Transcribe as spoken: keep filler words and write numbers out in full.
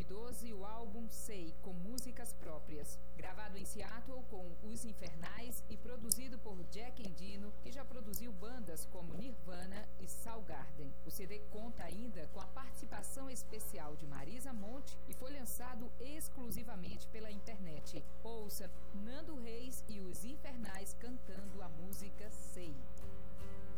doze, o álbum Sei, com músicas próprias. Gravado em Seattle com Os Infernais e produzido por Jack Endino, que já produziu bandas como Nirvana e Soundgarden. O C D conta ainda com a participação especial de Marisa Monte e foi lançado exclusivamente pela internet. Ouça Nando Reis e Os Infernais cantando a música Sei.